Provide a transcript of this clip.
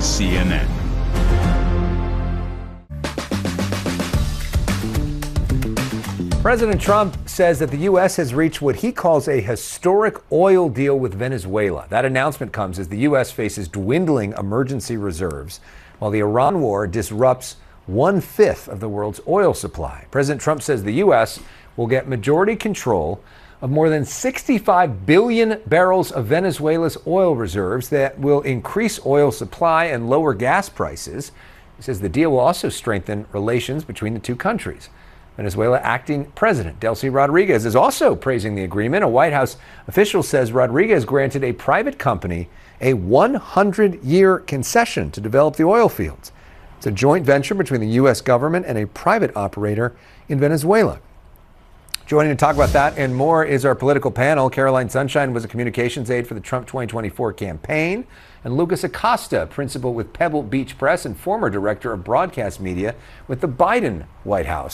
CNN. President Trump says that the U.S. has reached what he calls a historic oil deal with Venezuela. That announcement comes as the U.S. faces dwindling emergency reserves, while the Iran war disrupts 1/5 of the world's oil supply. President Trump says the U.S. will get majority control of more than 65 billion barrels of Venezuela's oil reserves that will increase oil supply and lower gas prices. He says the deal will also strengthen relations between the two countries. Venezuela acting president Delcy Rodriguez is also praising the agreement. A White House official says Rodriguez granted a private company a 100-year concession to develop the oil fields. It's a joint venture between the U.S. government and a private operator in Venezuela. Joining to talk about that and more is our political panel. Caroline Sunshine was a communications aide for the Trump 2024 campaign, and Lucas Acosta, principal with Pebble Beach Press and former director of broadcast media with the Biden White House.